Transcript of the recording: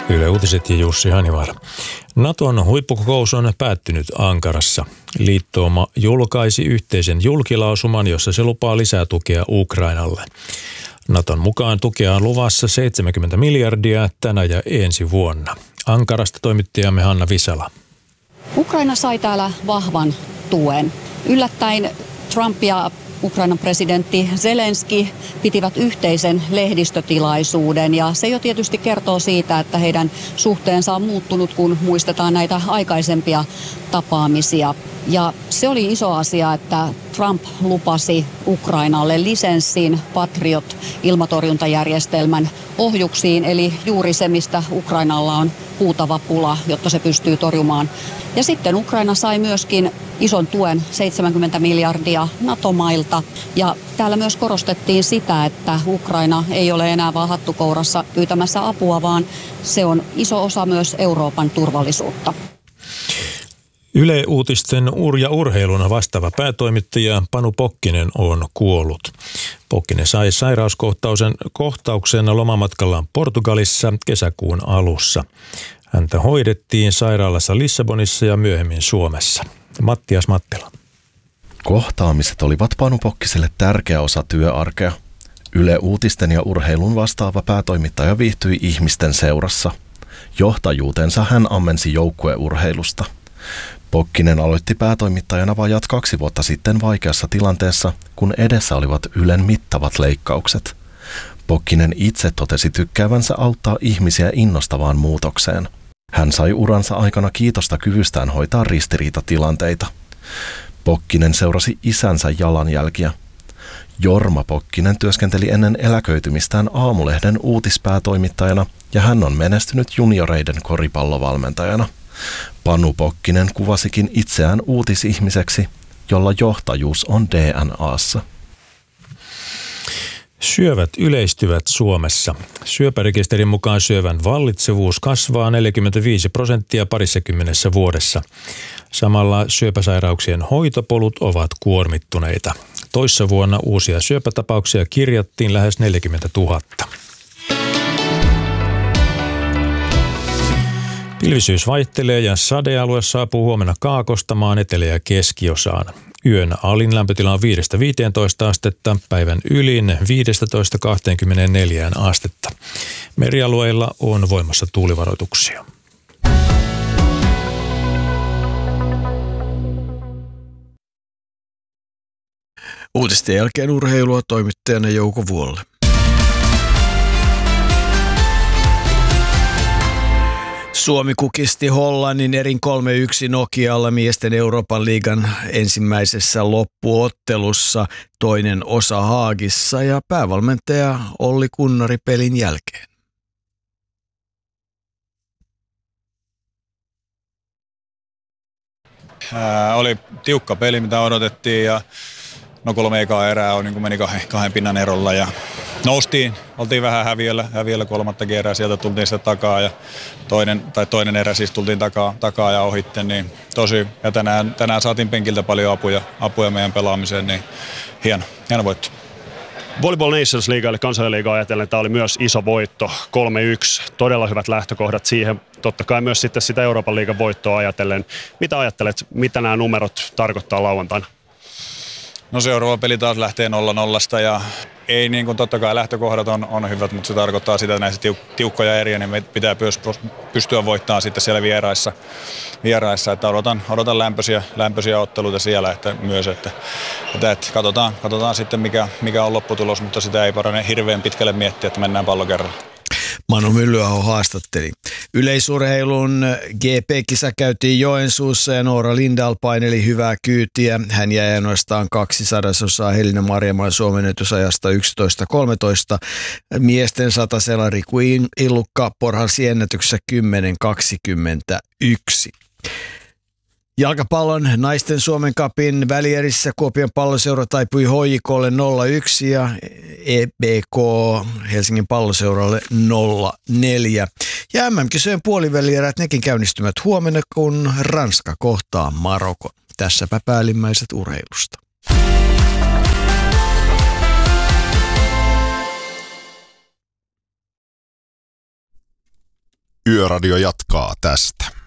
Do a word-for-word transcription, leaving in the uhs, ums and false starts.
Yle Uutiset ja Jussi Hanivaara. Naton huippukokous on päättynyt Ankarassa. Liittouma julkaisi yhteisen julkilausuman, jossa se lupaa lisää tukea Ukrainalle. Naton mukaan tukea on luvassa seitsemänkymmentä miljardia tänä ja ensi vuonna. Ankarasta toimittajamme Hanna Visala. Ukraina sai täällä vahvan tuen. Yllättäen Trump ja Ukrainan presidentti Zelenski pitivät yhteisen lehdistötilaisuuden ja se jo tietysti kertoo siitä, että heidän suhteensa on muuttunut, kun muistetaan näitä aikaisempia tapaamisia. Ja se oli iso asia, että Trump lupasi Ukrainalle lisenssin Patriot-ilmatorjuntajärjestelmän ohjuksiin, eli juuri se, mistä Ukrainalla on huutava pula, jotta se pystyy torjumaan. Ja sitten Ukraina sai myöskin ison tuen, seitsemänkymmentä miljardia NATO-mailta. Ja täällä myös korostettiin sitä, että Ukraina ei ole enää vaan hattukourassa pyytämässä apua, vaan se on iso osa myös Euroopan turvallisuutta. Yle Uutisten ur- ja urheilun vastaava päätoimittaja Panu Pokkinen on kuollut. Pokkinen sai sairauskohtauksen kohtauksen lomamatkallaan Portugalissa kesäkuun alussa. Häntä hoidettiin sairaalassa Lissabonissa ja myöhemmin Suomessa. Mattias Mattila. Kohtaamiset olivat Panu Pokkiselle tärkeä osa työarkea. Yle Uutisten ja urheilun vastaava päätoimittaja viihtyi ihmisten seurassa. Johtajuutensa hän ammensi joukkueurheilusta. Pokkinen aloitti päätoimittajana vajat kaksi vuotta sitten vaikeassa tilanteessa, kun edessä olivat Ylen mittavat leikkaukset. Pokkinen itse totesi tykkäävänsä auttaa ihmisiä innostavaan muutokseen. Hän sai uransa aikana kiitosta kyvystään hoitaa ristiriitatilanteita. Pokkinen seurasi isänsä jalanjälkiä. Jorma Pokkinen työskenteli ennen eläköitymistään Aamulehden uutispäätoimittajana ja hän on menestynyt junioreiden koripallovalmentajana. Panu Pokkinen kuvasikin itseään uutisihmiseksi, jolla johtajuus on D N A:ssa. Syövät yleistyvät Suomessa. Syöpärekisterin mukaan syövän vallitsevuus kasvaa neljäkymmentäviisi prosenttia parissakymmenessä vuodessa. Samalla syöpäsairauksien hoitopolut ovat kuormittuneita. Toissa vuonna uusia syöpätapauksia kirjattiin lähes neljäkymmentätuhatta. Pilvisyys vaihtelee ja sadealue saapuu huomenna Kaakosta maan etelä- ja keskiosaan. Yön alin lämpötila on viidestä viiteentoista astetta, päivän ylin viidestätoista kahteenkymmeneenneljään astetta. Merialueilla on voimassa tuulivaroituksia. Uutisten jälkeen urheilua toimittajana Jouko Vuolle. Suomi kukisti Hollannin erin kolme yksi Nokialla miesten Euroopan liigan ensimmäisessä loppuottelussa, toinen osa Haagissa ja päävalmentaja Olli Kunnari pelin jälkeen. Ää, oli tiukka peli, mitä odotettiin ja no kolme ekaa erää on, niin kuin meni kahden, kahden pinnan erolla ja noustiin, oltiin vähän häviöllä, häviöllä kolmattakin erää, sieltä tultiin sitä takaa ja toinen, tai toinen erä siis tultiin takaa, takaa ja ohitte, niin tosi, ja tänään, tänään saatiin penkiltä paljon apuja, apuja meidän pelaamiseen, niin hieno, hieno voitto. Volleyball Nations League eli kansainliigaa ajatellen, tämä oli myös iso voitto, kolme yksi, todella hyvät lähtökohdat siihen, totta kai myös sitten sitä Euroopan liigan voittoa ajatellen. Mitä ajattelet, mitä nämä numerot tarkoittaa lauantaina? No seuraava peli taas lähtee nolla nollasta ja ei niin kuin totta kai lähtökohdat on, on hyvät, mutta se tarkoittaa sitä, että näissä tiuk- tiukkoja eriä, niin me pitää pystyä voittamaan sitten siellä vieraissa, vieraissa että odotan, odotan lämpöisiä, lämpöisiä otteluita siellä että myös, että, että, että katsotaan, katsotaan sitten mikä, mikä on lopputulos, mutta sitä ei parane hirveän pitkälle miettiä, että mennään pallo kerralla. Manu Myllyaho haastatteli. Yleisurheilun G P-kisa käytiin Joensuussa ja Noora Lindahl paineli hyvää kyytiä. Hän jäi ainoastaan kaksi sadasosaa Helena Marjamaan Suomen ennätysajasta yksitoista kolmetoista. Miesten satasella Riku Illukka porhalsi ennätyksessä kymmenen kaksikymmentäyksi. Jalkapallon naisten Suomen cupin välierissä Kuopion palloseura taipui H J K:lle nolla yksi ja E B K Helsingin palloseuralle nolla neljä. Ja M M-kisojen puolivälierät nekin käynnistyvät huomenna, kun Ranska kohtaa Marokon. Tässäpä päällimmäiset urheilusta. Yö Yöradio jatkaa tästä.